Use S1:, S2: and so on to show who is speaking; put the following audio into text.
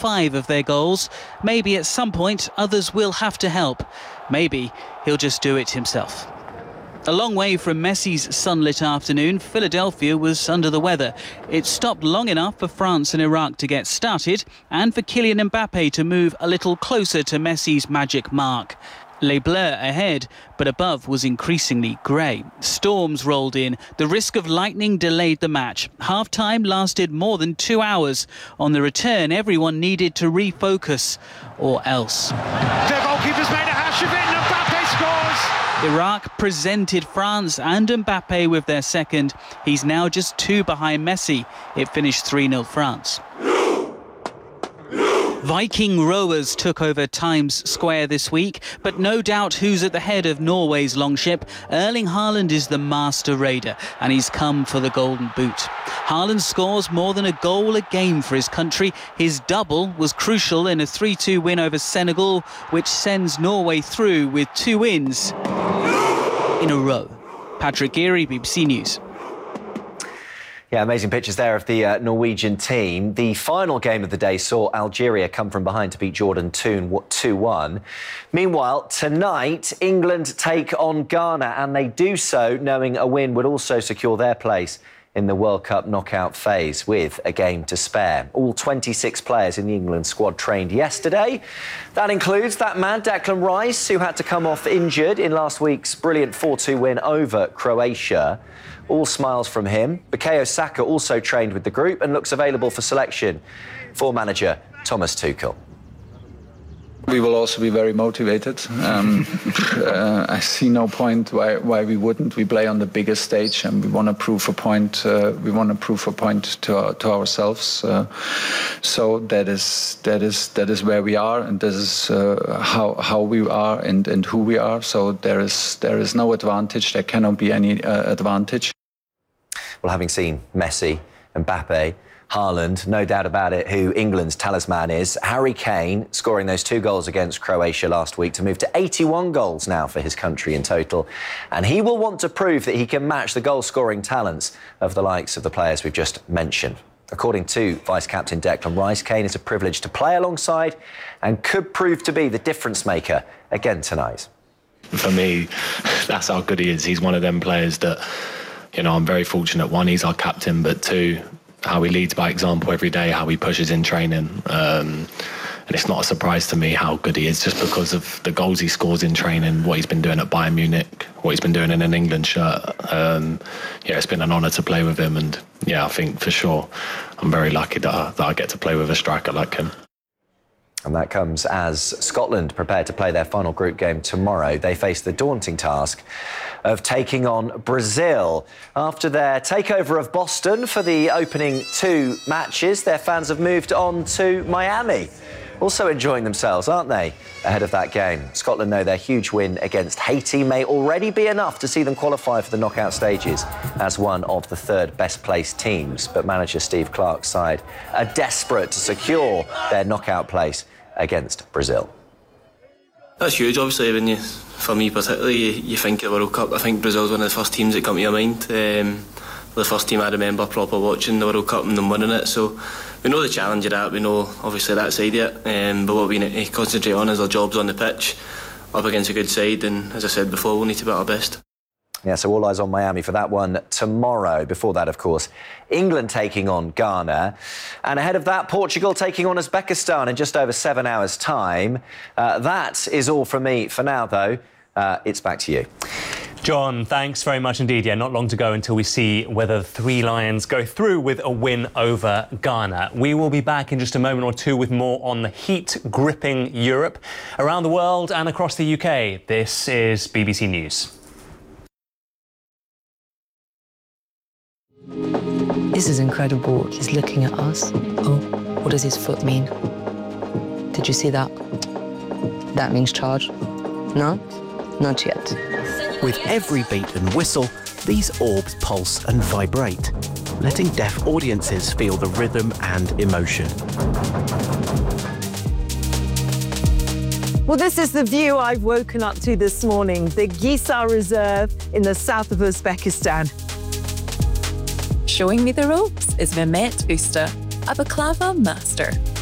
S1: 5 of their goals. Maybe at some point others will have to help. Maybe he'll just do it himself. A long way from Messi's sunlit afternoon, Philadelphia was under the weather. It stopped long enough for France and Iraq to get started and for Kylian Mbappe to move a little closer to Messi's magic mark. Les Bleus ahead, but above was increasingly grey. Storms rolled in. The risk of lightning delayed the match. Half-time lasted more than 2 hours. On the return, everyone needed to refocus, or else.
S2: The goalkeeper's made a hash of it and Mbappe scores!
S1: Iraq presented France and Mbappe with their second. He's now just 2 behind Messi. It finished 3-0 France. Viking rowers took over Times Square this week, but no doubt who's at the head of Norway's longship. Erling Haaland is the master raider, and he's come for the golden boot. Haaland scores more than a goal a game for his country. His double was crucial in a 3-2 win over Senegal, which sends Norway through with 2 wins in a row. Patrick Geary, BBC News.
S3: Yeah, amazing pictures there of the Norwegian team. The final game of the day saw Algeria come from behind to beat Jordan 2-1. Meanwhile, tonight, England take on Ghana, and they do so knowing a win would also secure their place in the World Cup knockout phase with a game to spare. All 26 players in the England squad trained yesterday. That includes that man, Declan Rice, who had to come off injured in last week's brilliant 4-2 win over Croatia. All smiles from him. Bukayo Saka also trained with the group and looks available for selection for manager Thomas Tuchel.
S4: We will also be very motivated. I see no point why we wouldn't. We play on the biggest stage, and we want to prove a point. We want to prove a point to ourselves. So that is where we are, and this is how we are and who we are. So there is no advantage. There cannot be any advantage.
S3: Well, having seen Messi, Mbappe, Haaland, no doubt about it, who England's talisman is. Harry Kane scoring those 2 goals against Croatia last week to move to 81 goals now for his country in total. And he will want to prove that he can match the goal-scoring talents of the likes of the players we've just mentioned. According to Vice-Captain Declan Rice, Kane is a privilege to play alongside and could prove to be the difference maker again tonight.
S5: For me, that's how good he is. He's one of them players that, I'm very fortunate. 1, he's our captain, but 2, how he leads by example every day, how he pushes in training. And it's not a surprise to me how good he is just because of the goals he scores in training, what he's been doing at Bayern Munich, what he's been doing in an England shirt. It's been an honour to play with him. And I think for sure I'm very lucky that I get to play with a striker like him.
S3: And that comes as Scotland prepare to play their final group game tomorrow. They face the daunting task of taking on Brazil. After their takeover of Boston for the opening 2 matches, their fans have moved on to Miami. Also enjoying themselves, aren't they, ahead of that game? Scotland know their huge win against Haiti may already be enough to see them qualify for the knockout stages as one of the 3rd best placed teams. But manager Steve Clarke's side are desperate to secure their knockout place against Brazil.
S6: That's huge, obviously, for me particularly, you think of the World Cup. I think Brazil's one of the first teams that come to your mind. The first team I remember proper watching the World Cup and them winning it. So we know the challenge of that, we know obviously that side of it. But what we need to concentrate on is our jobs on the pitch, up against a good side, and as I said before, we'll need to be at our best.
S3: Yeah, so all eyes on Miami for that one tomorrow. Before that, of course, England taking on Ghana. And ahead of that, Portugal taking on Uzbekistan in just over 7 hours' time. That is all from me for now, though. It's back to you.
S7: John, thanks very much indeed. Yeah, not long to go until we see whether the 3 Lions go through with a win over Ghana. We will be back in just a moment or 2 with more on the heat gripping Europe, around the world and across the UK. This is BBC News.
S8: This is incredible. He's looking at us. Oh, what does his foot mean? Did you see that? That means charge. No? Not yet.
S9: With every beat and whistle, these orbs pulse and vibrate, letting deaf audiences feel the rhythm and emotion.
S10: Well, this is the view I've woken up to this morning, the Gisar Reserve in the south of Uzbekistan.
S11: Showing me the ropes is Mehmet Usta, a baklava master.